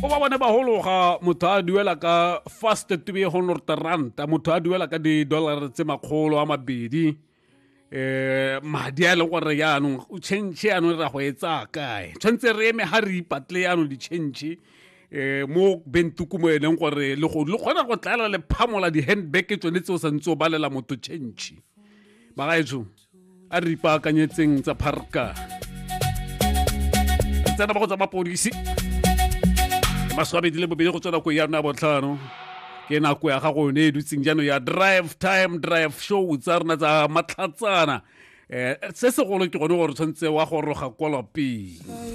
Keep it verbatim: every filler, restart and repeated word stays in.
go ba bone ba hologa motho a duela ka first to be one hundred rand motho a duela ka di dollar tse makgolo a mabedi eh madi a le gore yaanong o change yaanong ra go etsa kae tshwantse re eme ha re ipatle yaanong di change eh mo bentuku mo eleng gore le go le gona go tlala le phamola di handbag tsone tse o santse o balela motho change ba gaetso a re ipaakanyetseng tsa parka tsena ba go tsa mapodisi maswabedi le bobedi go tsena go ya na botlhano ke nako ya gago ne dutseng jano ya drive time drive show tsa rena tsa matlhatsana eh se se golo ke gone gore tshwantse wa go roga kwa lapeng